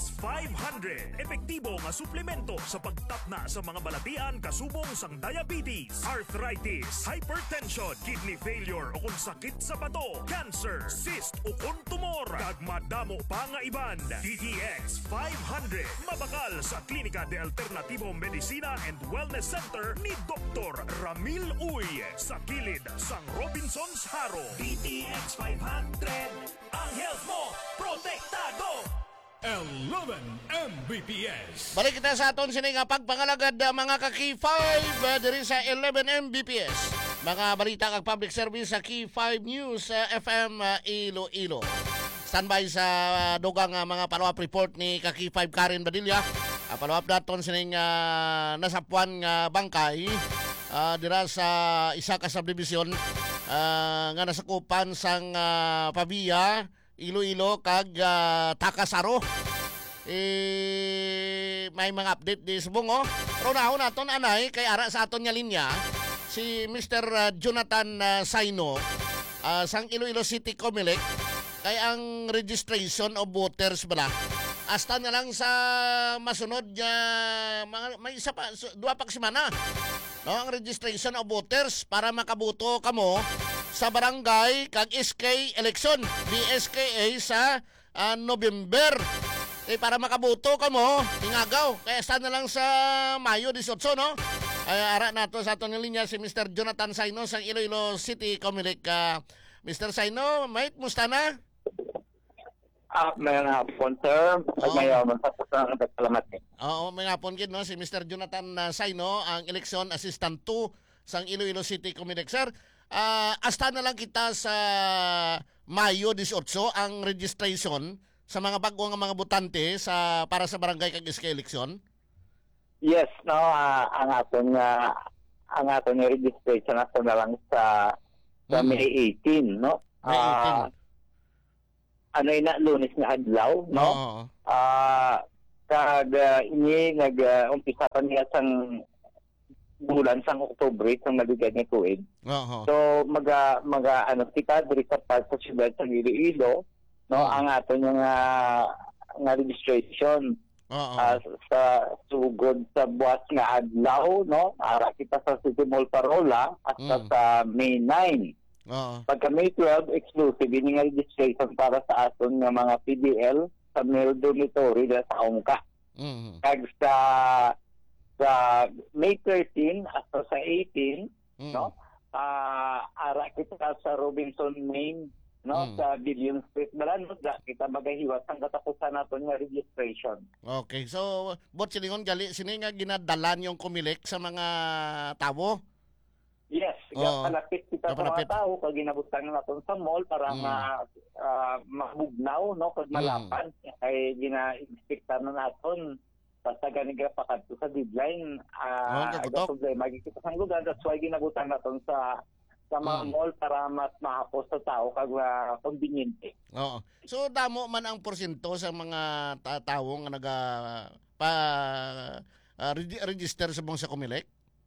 DTX500. Epektibo nga suplemento sa pagtapna sa mga balatian kasubong sang diabetes, arthritis, hypertension, kidney failure o kung sakit sa bato, cancer, cyst o kung tumor, kag madamo pa nga iban. DTX500 mabakal sa Klinika de Alternativo Medicina and Wellness Center ni Dr. Ramil Uy sa kilid sang Robinson's Haro. DTX500, ang health mo protektado. 11 Mbps. Balik kita sa aton sini nga pagpangalagad mga ka-Key 5 diri sa 11 Mbps. Mga balita kag public service sa Key 5 News FM Iloilo. Standby sa dugang mga follow-up report ni ka-Key 5 Karen Badilla. Follow-up naton sini nasapuan nga bangkay dira sa isa ka subdivision nga nasakupan sang Pavia, Iloilo kag Takasaro. May mga update di subong Pero nahon naton anay kay ara sa aton nga linya si Mr. Jonathan Saino sang Iloilo City Comelec kay ang registration of voters bala hasta na lang sa masunod nga may isa pa duha pa semana no ang registration of voters para makaboto kamo sa barangay kag SK election BSKA sa November. Para makaboto kamo ingagaw kaya sa na lang sa Mayo 18 no. Ara nato sa aton linya si Mr. Jonathan Saino sang Iloilo City Comelec. Mr. Saino, mate, musta na? May hapon, sir. May salamat eh. Oo, may hapon gid no si Mr. Jonathan Saino ang election assistant 2 sang Iloilo City Comelec, sir. Hasta na lang kita sa Mayo 18 ang registration sa mga bago nga mga botante sa para sa barangay kag SK election. Yes, no, ang aton registration ato na lang sa May 18, no? May 18. Ano ina Lunes nga adlaw, no? Kag ini nag-umpisa pa niya sang bulan sang Oktubre sang nabigyan ni tuig. So ano kita diri sa part sa siyudad sa Iloilo, no, ang ato nga registration sa sugod sa buwas nga adlaw, no, ara kita sa City Mall Parola hasta sa May 9. Pagka May 12 exclusive ini nga registration para sa aton nga mga PDL sa male dormitory sa Ongka. Kag sa May 13 hasta sa 18, no? Ara kita sa Robinson Main, no? Sa Billion Street Balan, no? Kita magahiwas ang katapusan naton nga registration. Okay. So, bot silingon gali sini nga ginadalan yung Comelec sa mga tawo? Yes, palapit kita sa mga tao kag ginabutan naton sa mall para mabugnaw, no, kag malapan kay gina-expectan na naton basta ganigra pa kadto sa deadline problema kita sa lugar. That's why ginabutan naton sa mga mall para mas mahapos sa tao kag conveniente. Oo. So damo man ang porsyento sa mga tawo nga naga register sa mga sa Comelec?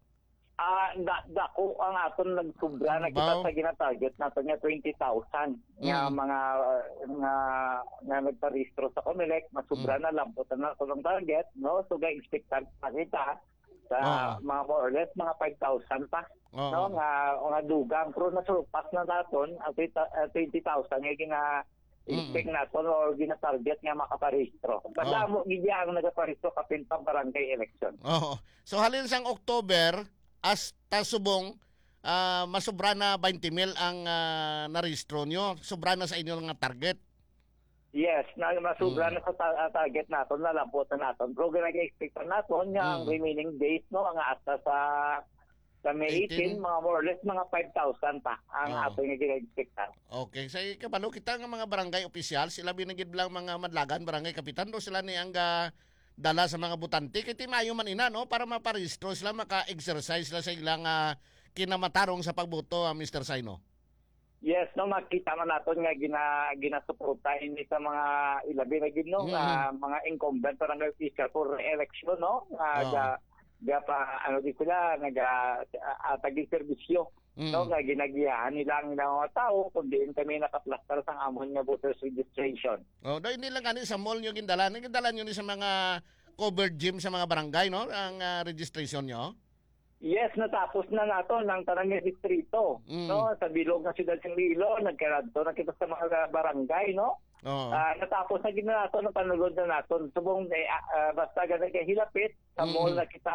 Dako ang aton nagsobra na kita sa gina-target naton nga 20,000 nga mga nga nagparehistro sa Comelec, masobra na lang po na ang target, no? So ga-expectan pa kita sa mga more or less mga 5,000 pa, no, nga dugang pero nasurpas na naton ang 20,000 nga gina-expect naton or gina-target nga makaparehistro. Padamo gid ang nagaparehistro kapintang barangay election. So halin sang October hasta subong masobra na 20,000 ang narehistro nyo. Sobra na sa inyo nga target. Yes, masobra na sa target naton, nalabot na naton. Pero ginag-expect naton nga ang remaining days, no, nga hasta sa May 18, mga more or less mga 5,000 pa ang ato nga ginag-expect. Okay, sa kabalo kita nga mga barangay opisyal, sila binigid lang mga madlagan, barangay kapitan, do sila ni ang dala sa mga butante kay timayo man ina, no, para maparehistro sila, maka-exercise sila sa ilang kinamatarong sa pagboto, Mr. Saino. Yes, no, makita man naton nga ginasuporta ini sa mga ilabi na gid, no, mga incumbent barangay official for election, no, pa ano di sila tagi serbisyo no nga ginagiyahan nilang mga tao kung diin kami nakaplastar sang amon nga voters registration. Dahil hindi lang kani sa mall nyo gindalan. Gindalan nyo ni sa mga covered gym sa mga barangay, no? Ang registration nyo. Yes, natapos na nato ng tanang distrito, no? Sa bilog ng siyudad ng Iloilo, nagkaradto na kita sa mga barangay, no? Natapos na gina nato ng panulod na nato. Subong basta ganun kay hilapit sa mall na kita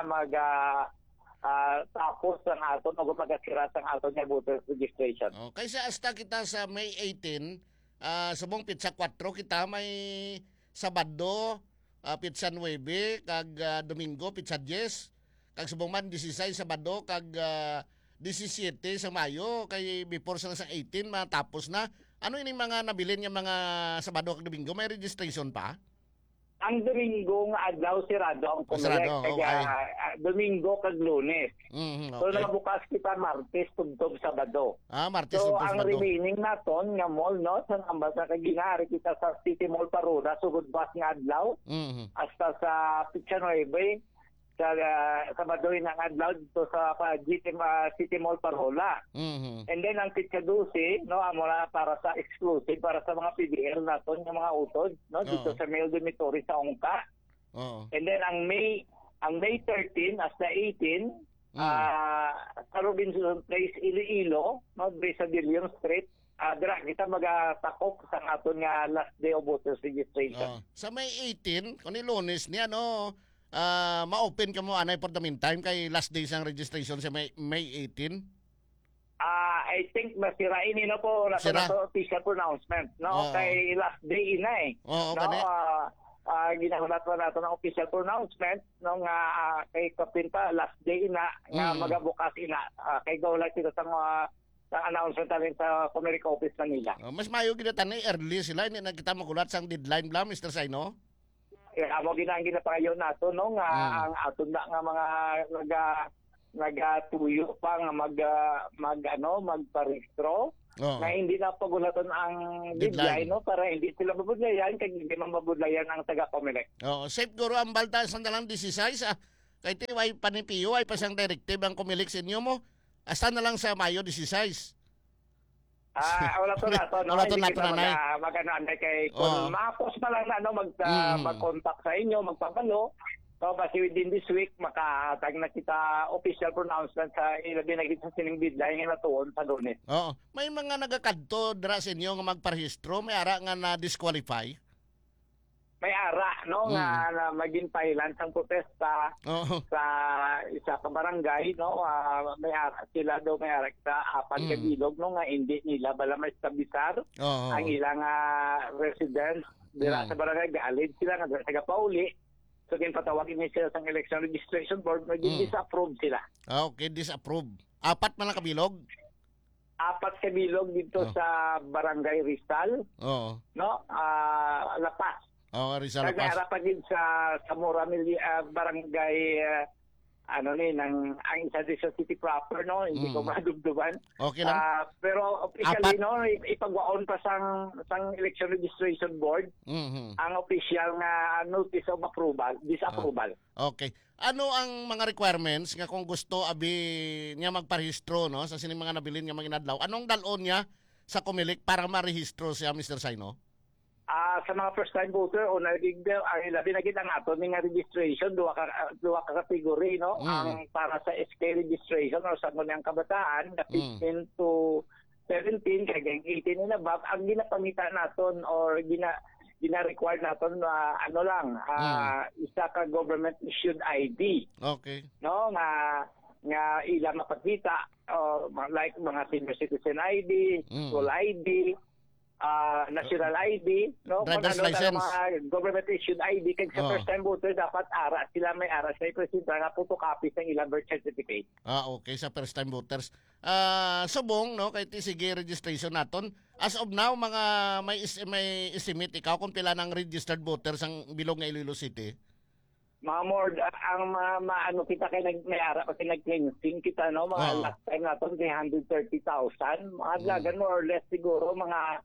tapos ang aton o magkasiras ang aton nga voters registration. Kaysa hasta kita sa May 18, subong pizza 4 kita may Sabado, pizza 9, kag Domingo pizza 10, kag subong man 16 Sabado kag 17 sa Mayo kay before sa 18 matapos na. Ano ini mga nabilin nga mga Sabado kag Domingo, may registration pa? Ang Domingo nga adlaw sirado ang Comelec, kaya Domingo kag Lunes. Okay. So nakabukas kita Martes tugtog Sabado. Martes so tugtog ang Sabado. remaining naton nga mall, no, sa ambas kag ginari kita sa City Mall Paruda sugod bus nga adlaw. Hasta sa Pizza 9 sa Sabado ng adlaw dito sa City Mall Parola. And then ang Pizza 12, no, amora para sa exclusive para sa mga PDL naton nga mga utod, no, dito sa Male Dormitory sa Ongka. And then ang May 13 hasta 18 sa Robinson Place Iloilo, no, sa Dilion Street. Dira kita magatakop sa aton nga last day of voters registration. Sa May 18, kung Lunes niya, no, ma-open ka mo anay for the meantime kay last day sang registration sa May 18? I think masirain na po na official pronouncement, no? Kay last day ina eh. Ginahulat pa nato ng official pronouncement no nga kay Kapinta last day ina nga magabukas ina kay gawlat kita sa announcement natin sa Comelec office Manila. Mas mayo gid tanay early sila hindi na kita magulat sang deadline bla Mr. Saino. Amo ginapangayon nato no nga ang aton na nga mga nagatuyo pa nga magparehistro na hindi na pagulaton ang deadline, no, para hindi sila mabudlayan kay hindi man mabudlayan ang taga Comelec. Safe guro ang balta sa dalang 16 kay tiway panipiyo ay pasang directive ang Comelec sa inyo mo hasta na lang sa Mayo 16. Wala to nato, no? Wala to nato na magano-anay kay kung ma-post pa lang na no mag-contact sa inyo, magpapalo. So basi within this week makatag na kita official pronouncement sa ilabi na kita sining deadline nga natuon sa Lunes. May mga nagakadto dira sa inyo nga magparehistro, may ara nga na disqualify. May ara no nga na maging pailan sang protesta sa isa ka barangay, no, may ara sila daw may ara kita apat ka bilog no nga hindi nila bala may establisar ang ilang residents dira sa barangay galid sila nga taga Pauli. So patawagin niya sila sa election registration board maging disapprove sila. Okay, disapprove. Apat man lang kabilog? Apat ka bilog dito sa barangay Rizal. No, Lapas. Rizal Lapas. Nag-aarapan din sa Moramil barangay ang isa din sa city proper, no, hindi ko madugdugan. Okay lang. Pero officially no ipagwaon pa sang election registration board ang official nga notice of disapproval. Okay. Ano ang mga requirements nga kung gusto abi niya magparehistro no sa sining mga nabilin nga mga inadlaw? Anong dalon niya sa Comelec para marehistro siya Mr. Saino? Sa mga first time voter o ang labi na gid ang aton nga registration duha ka category, no, ang para sa SK registration or sa ang kabataan na 15 to 17 kay 18 na bab ang ginapamita naton or gina-require naton isa ka government issued ID. Okay. No nga ilang mapakita like mga senior citizen ID, school ID, national ID, no? Driver's license. Mga government issued ID kag sa first time voter dapat sila may sa presenta nga photocopy sa ilang birth certificate. Okay, sa first time voters. Subong no kay sige registration naton. As of now mga may estimate ikaw kung pila ng registered voters ang bilog nga Iloilo City. Mga more ang maano kita kay nag-ara kasi nag-cleansing kita, no, mga last time naton 330,000 mga lagan more or less siguro mga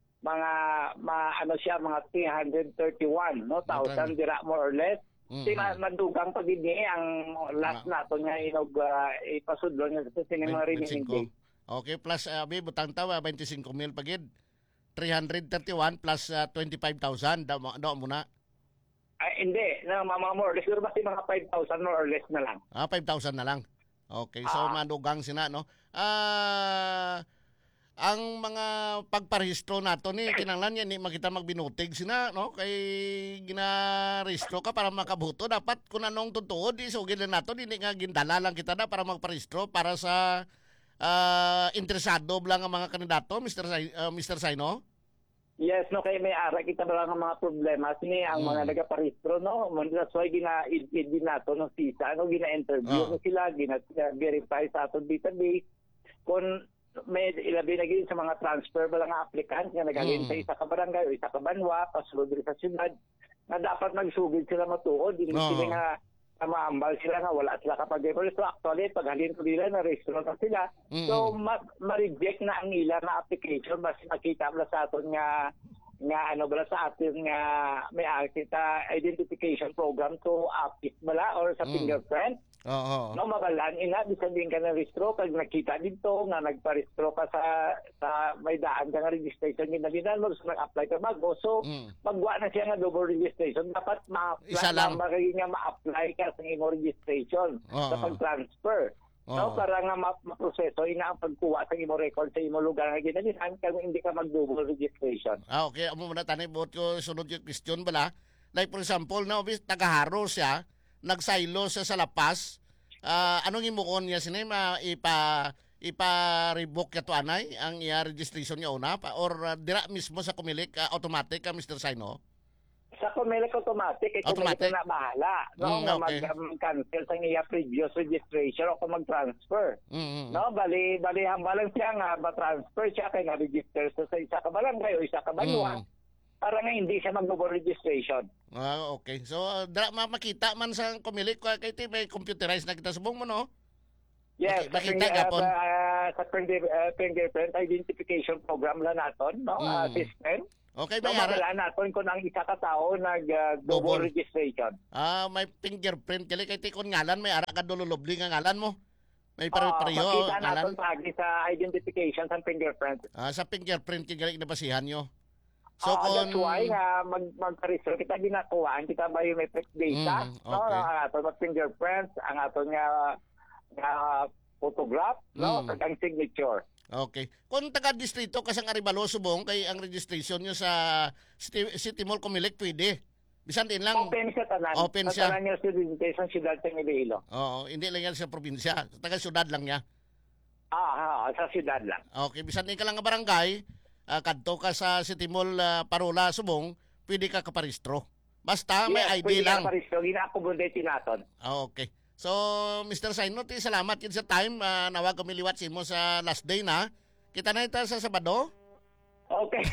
mga 331 no thousand dira more or less. Madugang pagid ang last nato nga inog ipasudlon nga sa sining mga remaining days. Okay, plus abi butang tawa 25,000 pagid. 331 plus 25,000 daw muna. Hindi, na more or less, pero basta mga 5,000 more or less na lang. 5,000 na lang. Okay, so madugang sina no. Ang mga pagparehistro nato ni kinahanglan yan ni makita magbinutig sina no kay ginarehistro ka para makabuto dapat kun anong tutuod isugid na nato dili nga gindala lang kita na para magparehistro para sa interesado lang ang mga kandidato Mr. Saino. Yes, no, kay may ara kita ba lang ang mga problema sini ang mga nagaparehistro no. That's why gina-ID nato no visa no gina-interview no sila gina-verify sa aton database kung may ilabi na gid sa mga transfer ba lang nga applicant nga nagaling sa isa ka barangay o isa ka banwa pasulod sa syudad na dapat magsugid sila matuod dili sila nga maambal sila nga wala sila kapag so actually pag halin ko nila na register na sila so ma-reject na ang ila na application basta makita bala sa aton nga ano bala sa atin nga may kita identification program to apis bala or sa fingerprint. No, makalaan ina bisan din ka na registro pag nakita dito nga nagparehistro ka sa may daan ka nga registration ginaginan mo so nag-apply ka bago so magwa na siya nga double registration dapat ma-apply nga ma-apply ka sa imo registration sa pag-transfer. No, para nga ma-proseso ina ang pagkuha sa imo record sa imo lugar nga ginaginan kung hindi ka mag-double registration. Okay, amo muna tanay buot ko sunod yung question bala. Like for example, na obvious tagaharo siya nagsaylo sa lapas, anong imuon niya sinema ipa-revoke yato anay ang iya registration niya una or dira mismo sa Comelec automatic Mr. Saino? Sa Comelec automatic automatic na bahala no mag-cancel sa iya previous registration o kung mag-transfer. No bali hambalang siya nga ba-transfer siya kay nga register sa isa ka barangay o isa ka banwa. Para nga hindi siya mag-double registration. Okay. So, makita man sa Comelec kay may computerized na kita subong mo, no? Yes. Makita gapon. Sa fingerprint identification program lang naton, no? System. Okay, so, magala naton kung ang isa ka tao nag-double registration. May fingerprint kay tikon ngalan, may ara ka dululubli nga ngalan mo. May pareho makita naton pagi sa identification sa fingerprint. Sa fingerprint kay nabasihan nyo. So that's why mag-register kita ginakuhaan kita biometric data no ang aton fingerprints ang aton nga photograph no ang signature. Okay. Kung taga-distrito ka sang Arevalo subong kay ang registration nyo sa City Mall Comelec pwede. Bisan din lang open siya tanan. Open siya. Tanan niya sa siyudad sa Iloilo. Oo, hindi lang yan sa probinsya. Taga-siyudad lang niya. Sa siyudad lang. Okay, bisan din ka lang nga barangay kadto ka sa City Mall Parola Subong, pwede ka kaparehistro. Basta may ID lang. Yes, pwede ka gina-accommodate naton. Okay. So, Mr. Saino, salamat yun sa time. Nawag kami liwat mo sa last day na. Kita na ito sa Sabado? Okay.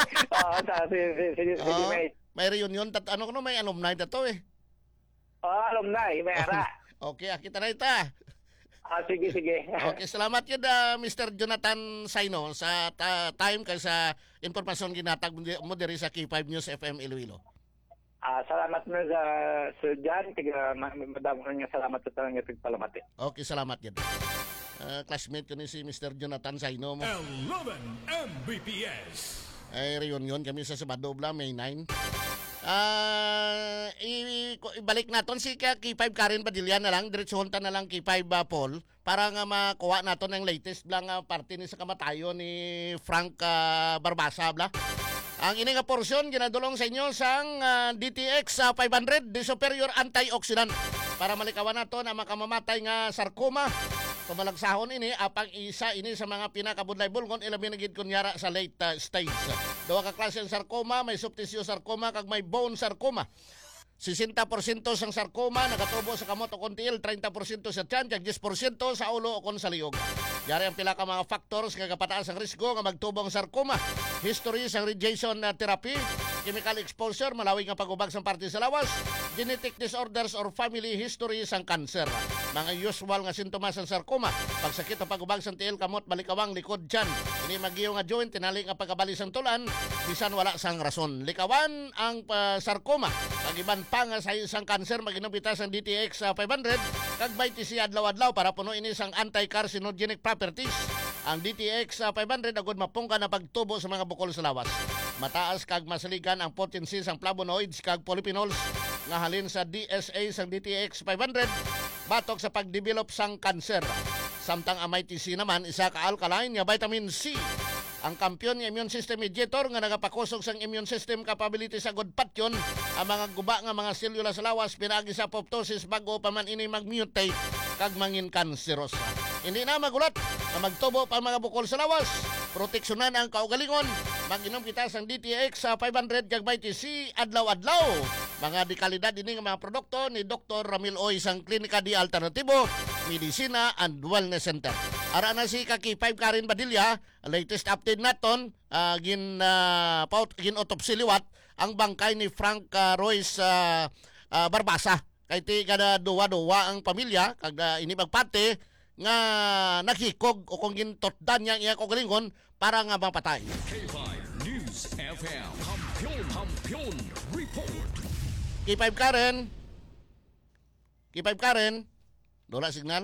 May reunion. May alumni na to eh. Alumni. May ara. Okay, kita na ito. Sige. Okay, salamat yun Mr. Jonathan Saino sa time kay sa impormasyon ginatag mo diri sa K5 News FM Iloilo. Salamat mo sa Sir John. Madamo nga salamat sa tanang nga pagpalamati. Okay, salamat yun. Classmate ko ni si Mr. Jonathan Saino mo. 11 Mbps. Ay, reunion kami sa Sabado, May 9. Ibalik naton si K5 Karen Padilla na lang, diretsohon ta na lang K5 Paul para nga makuha naton ang latest blang party ni sa kamatayo ni Frank Barbasa bla. Ang ini nga porsyon ginadulong sa inyo sang DTX 500 the superior antioxidant para malikawan nato na makamamatay nga sarcoma. Pamalagsahon ini apang isa ini sa mga pinakabudlay bulngon ilabi na gid kunyara sa late stage. Duha ka klase ng sarcoma, may soft tissue sarcoma kag may bone sarcoma. 60% sang sarcoma nagatubo sa kamot o kontiil, 30% sa tiyan, kag 10% sa ulo o kon sa liog. Yari ang pila ka mga factors nga kapataas ang risgo nga magtubong sarcoma. History sang radiation therapy, chemical exposure, malawig nga pag-ubag sang parte sa lawas, genetic disorders or family history sang cancer. Mga usual nga sintomas sang sarcoma, pagsakit o pag-ubag sang tiil, kamot, balikawang, likod, tiyan. Ini magiyo nga joint, tinali nga pagkabali sang tulan, bisan wala sang rason. Likawan ang sarcoma, pag-iban pa nga sa isang cancer, mag-inubita sang DTX 500, kag 20 siya adlaw-adlaw para puno ini sang anti-carcinogenic properties. Ang DTX 500 agud mapungka na pagtubo sa mga bukol sa lawas. Mataas kag masaligan ang potency sang flavonoids kag polyphenols nga halin sa DSA sang DTX 500 batok sa pagdevelop sang kanser. Samtang ang may TC naman isa ka alkaline nga vitamin C. Ang kampiyon nga immune system mediator nga nagapakusog sang immune system capability sa good patyon ang mga guba nga mga selula sa lawas pinagi sa apoptosis bago pa man ini mag-mutate kag mangin kanserosa. Hindi na magulat na magtubo pa mga bukol sa lawas. Proteksyonan ang kaugalingon. Mag-inom kita sang DTX 500 kag vitamin C adlaw-adlaw. Mga dekalidad ini nga mga produkto ni Dr. Ramil Oy sang Klinika di Alternatibo, Medicina and Wellness Center. Ara na si Kaki 5 Karin Badilla, latest update naton, gin autopsy liwat ang bangkay ni Frank Royce Barbasa. Kay ti kada duwa-duwa ang pamilya kag ini magpate nga nakikog o kung gintotdan niya iya kaugalingon para nga mapatay. K5 News FM. Kampiyon Report. K5 Karen. K5 Karen. Dola signal?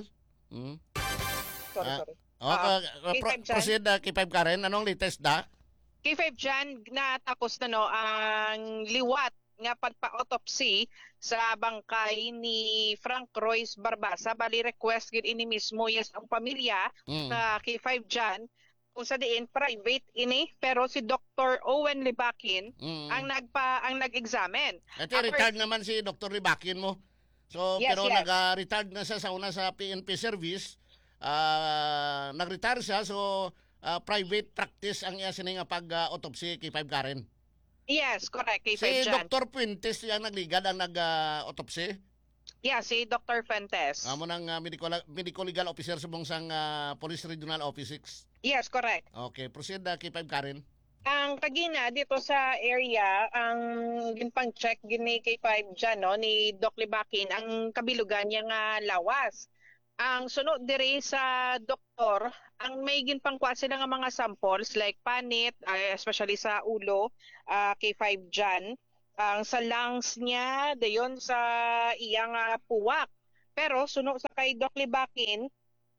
Sorry. K5 proceed K5 Karen. Anong latest da? K5 dyan, natakos na ang liwat nga pagpa-autopsy sa bangkay ni Frank Royce Barbasa. Bali request gid ini mismo yes ang pamilya na K5 dyan kung sa diin private ini pero si Dr. Owen Libakin ang nag-examine. Ito retired naman si Dr. Libakin mo. So Yes, pero yes. nag-retired na siya sa una sa PNP service. Nag-retire siya so private practice ang iya sini nga pag-autopsy K5 Karen. Yes, correct. K5 Si dyan. Dr. Puentes yung nagligad ang nag-autopsy. Yeah, si Dr. Fuentes. Amo ng medical legal officer sa bungsang Police Regional Office 6. Yes, correct. Okay, proceed K5 Karen. Ang kagina dito sa area, ang ginpang-check gini kay 5 dyan, no, ni Doc Libakin, ang kabilugan niya nga lawas. Ang sunod dire sa doktor, ang may ginpangkuha sila nga mga samples like panit, especially sa ulo, kay 5 dyan. Ang sa lungs niya, dayon sa iyang puwak. Pero sunod sa kay Doc Libakin,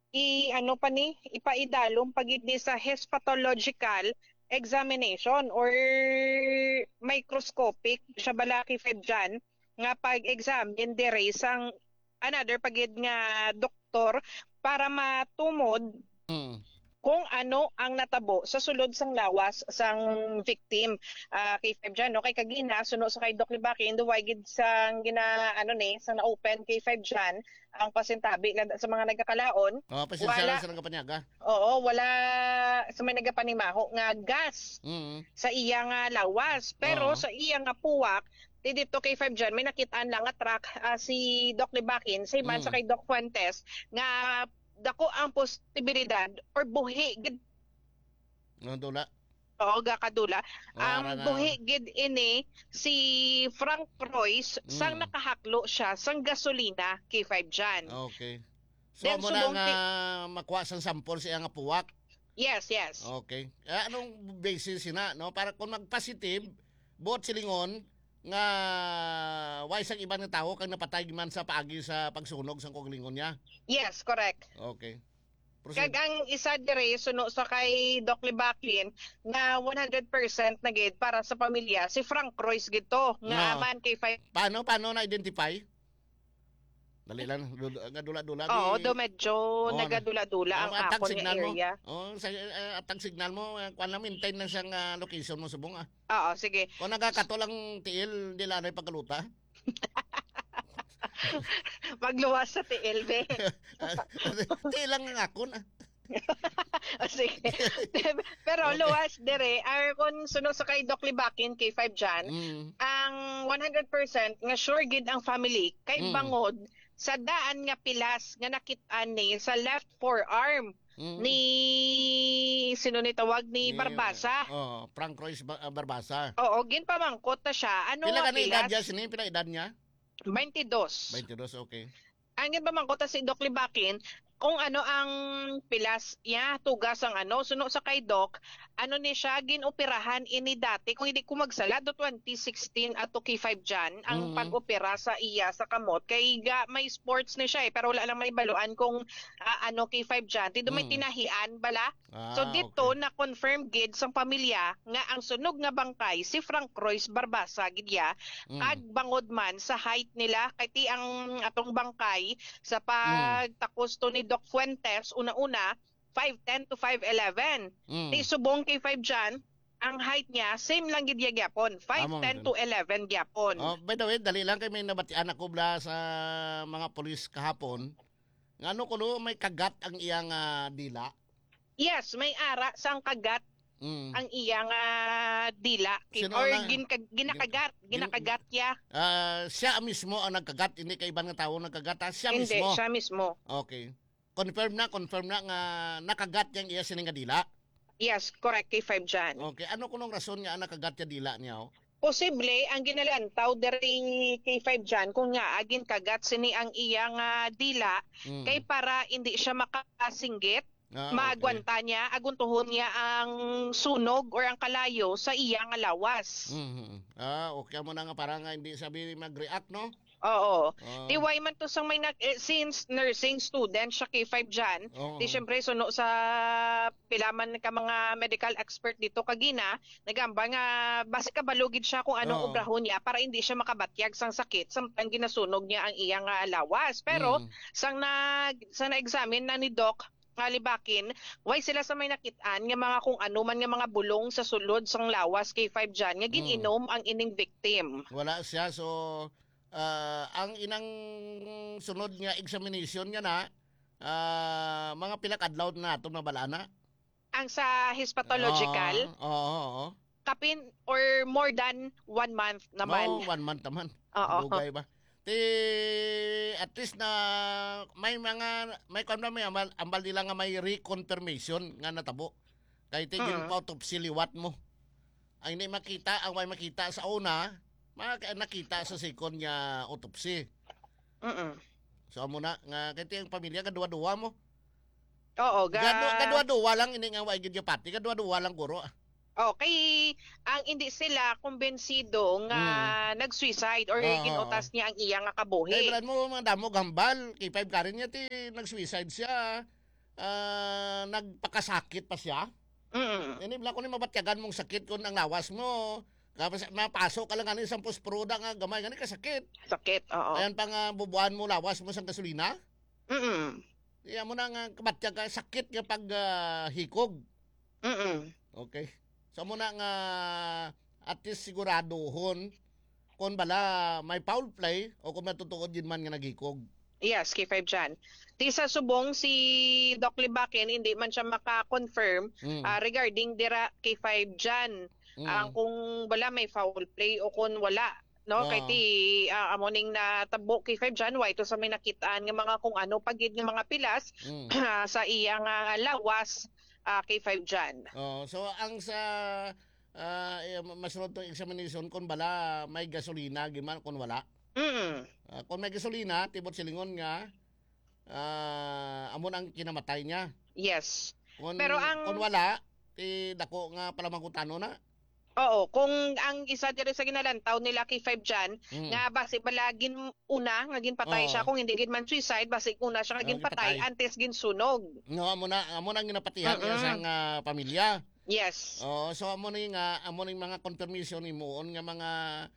ipaidalom pagid ni sa histopathological examination or microscopic siya balaki fed dyan nga pag-examine dire sang another pagid nga doktor para matumod kung ano ang natabo sa sulod sang lawas sang victim. Kay 5 dyan, no? Kay kagina, sunod sa kay Doc Libakin, duway gid sang sang na-open kay 5 dyan, ang pasintabi sa mga nagkakalaon. Pasensya sa nagkapanyaga. Oo, wala sa may nagapanimaho nga gas sa iya nga lawas. Pero sa iya nga puwak, dito kay 5 dyan, may nakitaan lang nga track si Doc Libakin, sa iman sa kay Doc Fuentes, nga dako ang posibilidad or buhi gid Dula. Oo, gakadula. Ang buhi gid ini si Frank Royce sang nakahaklo siya sang gasolina kay 5 dyan. Okay. So Then, mo na nga makuha sang sample siya nga puwak. Yes. Okay. Anong basis sina no para kung mag-positive buot silingon nga why sang ibang tao kang napatay man sa paagi sa pagsunog sang koglingon niya. Yes, correct. Okay. Kag ang isa dire suno sa kay Doc Libakin na 100% na gid para sa pamilya si Frank Royce gito nga man kay 5. Paano na identify? Dali lang, dula-dula. Oo, do medyo nagadula-dula ang ako ni area. Sa atang signal mo, kuan lang maintain na siyang location mo subong ah. Oo, sige. Kung nagakato lang tiil, di lang pagkaluta. Magluwas sa TLB. Tiil lang nga ako na. Sige. Pero luwas dire, kung sunod sa kay Doc Libakin, kay 5 dyan, ang 100% nga sure gid ang family, kay bangod, sa daan nga pilas nga nakitaan ni sa left forearm ni sino ni tawag ni Barbasa. Frank Royce Barbasa. Oo, ginpamangkot na siya. Ano pila nga ka edad pilas? niya? Pila edad niya? 22. 22, okay. Ang ginpamangkot si Doc Libakin, kung ano ang pilas niya, tugas ang suno sa kay Doc, ni siya ginoperahan ini dati, kung hindi ko magsala, do 2016 ato K5 dyan, ang pag-opera sa iya sa kamot, kay may sports ni siya pero wala lang may baluan kung K5 dyan, tido may tinahian bala. So dito, okay. na-confirm gid sang pamilya, nga ang sunog nga bangkay, si Frank Royce Barbasa, gidya, kag bangod man sa height nila, kay ti ang atong bangkay, sa pagtakos to ni Doc Fuentes, una-una, 5'10 to 5'11. Di subong kay 5 dyan, ang height niya, same lang gid gyapon, 5'10 to 11 gyapon. Oh, by the way, dali lang kay may nabatian ako bla sa mga pulis kahapon. Ngano kuno may kagat ang iyang dila. Yes, may ara sang kagat ang iyang dila. Sino Or na- ginakagat ya. Siya mismo ang nagkagat, hindi kay ibang tao nagkagat. Siya Hindi, mismo. siya mismo. Okay. Confirm na nga nakagat yang iya sining dila. Yes, correct kay 5 dyan. Okay, ano kunong rason nga nakagat ya dila niya? Posible ang ginalantaw diri kay 5 dyan kung nga agin kagat sini ang iyang dila kay para hindi siya makasinggit. Maagwanta niya, aguntuhon niya ang sunog or ang kalayo sa iyang lawas. Okay mo na nga parang hindi sabi mag-react, no? Oo. Tiway man to sang may since nursing student siya kay 5 dyan, di syempre suno sa pilaman ka mga medical expert dito kagina, nagamba nga basi kabalugid siya kung anong obrahon niya para hindi siya makabatyag sang sakit samtang ginasunog niya ang iyang lawas. Pero sang na-examine na ni Doc Libakin, why sila sa may nakitaan nga mga kung ano man nga mga bulong sa sulod sang lawas kay 5 dyan nga gininom ang ining victim. Wala siya, so ang inang sunod nga examination niya na mga pilakadlaw na itong nabalana. Ang sa histopathological, Oo. kapin or more than 1 month naman. 1 month naman. Oo. Bugay ba? At least na may ambal nila nga may reconfirmation nga natabo. Kay tigil pa autopsy liwat mo. Ang hindi makita, ang may makita sa una, nakita sa second nga autopsy. So amo na nga kay ang pamilya kadua-dua mo. Oo, kadua-dua lang ini nga wa gid pati, kadua-dua lang guro. Okay, ang hindi sila kumbensido nga nag-suicide or ginutas niya ang iya nga kabuhi. Kay brad mo mga damo gambal, kay 5 karin niya ti nag-suicide siya. Nagpakasakit pa siya. Ini bla ko ni mabatyagan mong sakit kun ang lawas mo. Kapag mapasok ka lang ano isang postproda nga gamay gani kasakit. Sakit, oo. Ayan pa nga bubuan mo lawas mo sa gasolina. Iya mo na nga kabatyag ka sakit nga pag hikog. Okay. So mo na nga at least siguraduhon kung bala may foul play o kung matutuod din man nga naghikog. Yes, K5 dyan. Di sa subong si Doc Libakin, hindi man siya maka-confirm regarding dira K5 dyan. Kung wala may foul play o kung wala. No, kay ti amoning na tabo K5 dyan, why to sa may nakitaan nga mga kung ano pagid nga mga pilas sa iyang lawas K5 dyan. So ang sa masunod tong examination kung bala may gasolina giman kung wala. Kung may gasolina tibot silingon nga amon ang kinamatay niya. Yes. Kung wala ti dako nga palamangkutano na. Oo, kung ang isa diri sa ginalantaw nila kay 5 dyan, nga basi balagin una nga ginpatay siya, kung hindi gid man suicide basi una siya nga ginpatay antes ginsunog. No, amo na ginapatihan niya sa pamilya. Yes. So amo ni mga confirmation imuon nga mga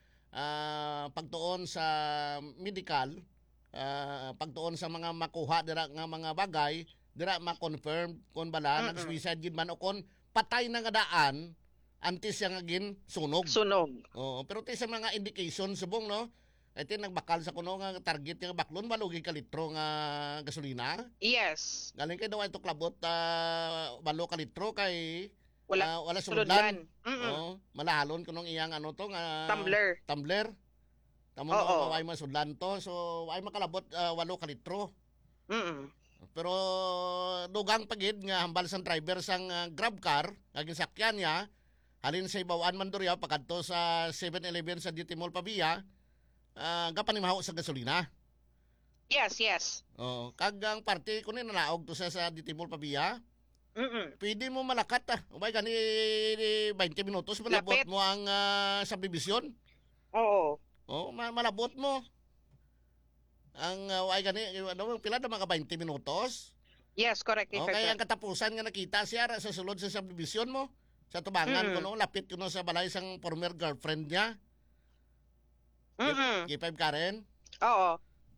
pagtuon sa medical, pagtuon sa mga makuha dira nga mga bagay, dira ma-confirm kung bala nag-suicide gid man o kung patay na nga daan antes siya nga gin sunog. Pero ti sa mga indication subong no, iti nagbakal sa kuno nga target nga baklon balugi ka litro nga gasolina. Yes. Galing kay daw ito klabot 8 ka litro kay wala suludlan. Malahalon kunong iyang ano to nga tumbler. Tamo na way masudlan to, so way makalabot 8 ka litro. Pero dugang pagid nga hambal sang driver sang grab car nga ginsakyan niya halin sa Ibawaan Mandurria pagadto sa 7-Eleven sa Duty Mall Pabia, gapanimaho sa gasolina. Yes. Kagang party kunin nanaog to sa Ditimol Pabiya. Pwede mo malakat Ubay gani 20 minutos malabot Lapit. mo ang subdivision. Oo. Malabot mo. Ang ubay gani pila na mga 20 minutos. Yes, correct. Okay, ang katapusan nga nakita siya sa sulod sa subdivision mo. Sa tubangan kuno lapit kuno sa balay sang former girlfriend niya. K5 Karen. Oo.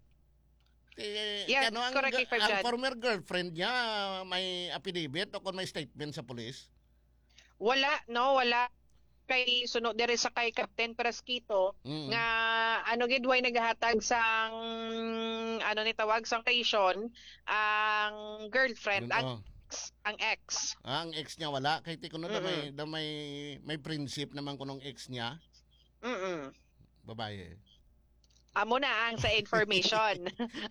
Yes, correct, K5 ang Jan. former girlfriend niya may affidavit o kung may statement sa pulis? Wala. Kay sunod diri sa kay Captain Prasquito nga gid way naghatag sang ni tawag sang station ang girlfriend ang ex. Ang ex niya wala kay ti kuno may prinsip naman kunong ex niya. Babae. Amo na ang sa information.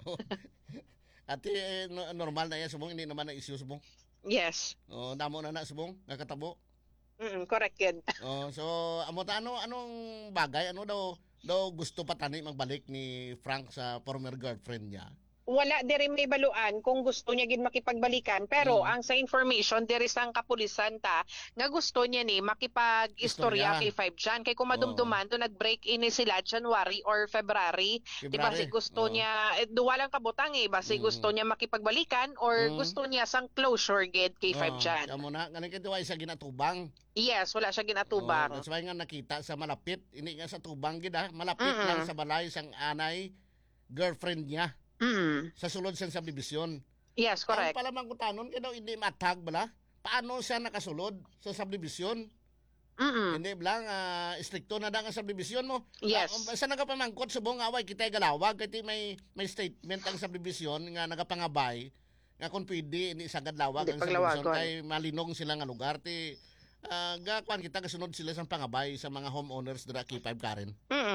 Ati normal na yan subong hindi naman na issue subong. Yes. Damo na subong nakatabo. Correct yun. So amo ta anong bagay daw gusto pa tani magbalik ni Frank sa former girlfriend niya? Wala diri may baluan kung gusto niya gid makipagbalikan pero ang sa information diri sang kapulisan ta nga gusto niya ni makipag-istorya kay 5 Jan kay kung madumduman to nag-break in sila January or February. Di ba si gusto niya duwa lang kabutang basi gusto niya makipagbalikan or gusto niya sang closure gid kay 5 Jan. Amo na ganin kay duwa sa ginatubang. Yes, wala siya ginatubang. That's why nga nakita sa malapit ini nga sa tubang gid malapit lang sa balay sang anay girlfriend niya. Sa sulod sang subdivision. Yes, correct. Ang palamang kutanon kaya daw hindi matag bala. Paano siya nakasulod sa subdivision? Hindi blang stricto na ang subdivision mo. Yes. Sa nagapamangkot subong away kita galawag kay may statement ang subdivision nga nagapangabay nga kung pwede hindi sagad lawag ang subdivision kay malinong sila nga lugar ti kwan kita kasunod sila sa pangabay sa mga homeowners dira K5 Karen.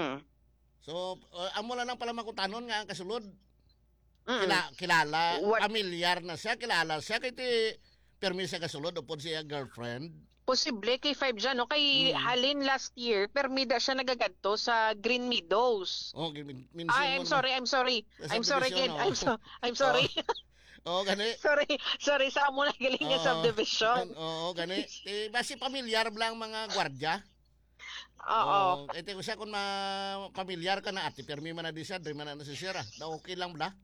So amo lang palamang kutanon nga ang kasulod. Kilala, familiar na siya, kilala siya kay ti permisa kasulod upod siya girlfriend. Posible kay 5 Jan kay halin last year permida siya nagagadto sa Green Meadows. I'm sorry kid. I'm sorry. Gani. Sorry sa amo na galing nga subdivision. Gani. Basi familiar lang mga gwardiya. Oo. Ito siya kung pamilyar ka na ati permi man na di siya, di man na siya. Da okay lang bla.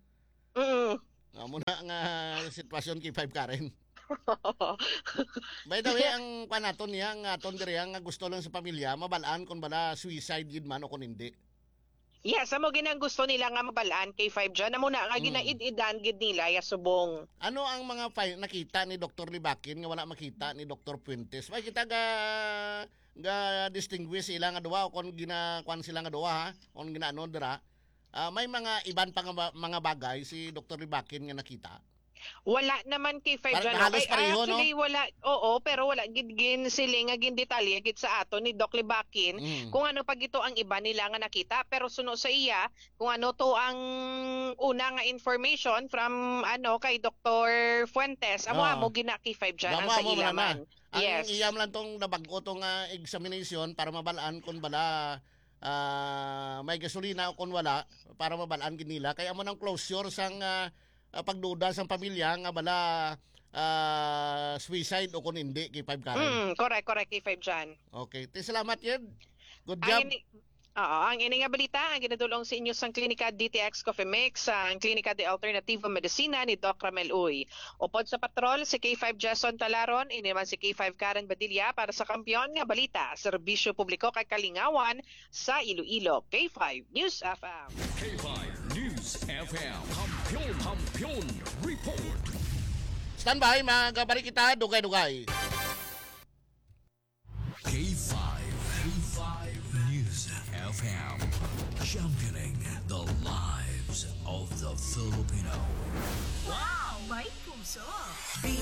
Muna nga sitwasyon kay 5 Karen. By the way, ang panaton niya, ang aton diri nga gusto lang sa pamilya, mabalaan kung bala suicide yun man o kung hindi. Yes, amo ginang gusto nila nga mabalaan kay 5 Jan. Amo na nga ginaid-idan gid nila ya subong. Ano ang mga nakita ni Dr. Libakin nga wala makita ni Dr. Puentes? May kita ga distinguish sila nga duwa o kung ginakuan sila nga duwa ha, kung ginaano dira. May mga iban pa mga bagay si Dr. Libakin nga nakita. Wala naman kay 5 Jan. Halos pareho, actually, wala. Oo, pero wala gid sila nga gin detalye gid sa ato ni Doc Libakin kung ano pag ito ang iba nila nga nakita. Pero suno sa iya kung ano to ang una nga information from kay Dr. Fuentes. Amo gina kay 5 Jan ang sa ilaman. Yes. Ang iyam lang tong nabago tong examination para mabalaan kung bala may gasolina o kung wala para mabalaan gid nila. Kaya mo nang closure sang pagduda sang pamilya nga bala suicide o kung hindi kay 5 Karen. Correct kay 5 Jan. Okay, salamat yun. Good job. Ang ini nga balita ang ginadulong sa inyo sang Klinika DTX Coffee Mix ang Klinika de Alternativa Medicina ni Doc Ramel Uy. Upod sa patrol si K5 Jason Talaron, ini man si K5 Karen Badilla para sa kampiyon nga balita, serbisyo publiko kay kalingawan sa Iloilo. K5 News FM. K5 News FM. Kampiyon Report. Standby, magabari kita, dugay-dugay. K5 News FM. Championing the lives of the Filipino. Wow! May puso!